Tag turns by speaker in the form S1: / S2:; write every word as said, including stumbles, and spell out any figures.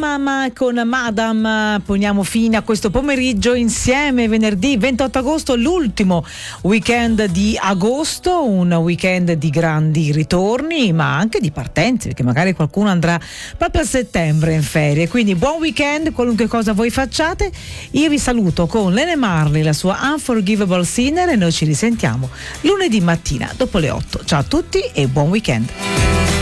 S1: Madame con Madame poniamo fine a questo pomeriggio insieme. Venerdì ventotto agosto, l'ultimo weekend di agosto, un weekend di grandi ritorni ma anche di partenze, perché magari qualcuno andrà proprio a settembre in ferie. Quindi buon weekend, qualunque cosa voi facciate. Io vi saluto con Lene Marley, la sua Unforgivable Sinner, e noi ci risentiamo lunedì mattina dopo le otto. Ciao a tutti e buon weekend.